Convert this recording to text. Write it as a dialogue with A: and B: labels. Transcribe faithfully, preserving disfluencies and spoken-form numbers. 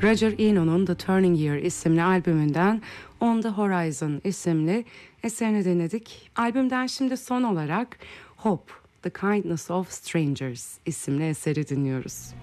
A: Roger Eno'nun The Turning Year isimli albümünden On The Horizon isimli eserini dinledik. Albümden şimdi son olarak Hope, The Kindness of Strangers isimli eseri dinliyoruz.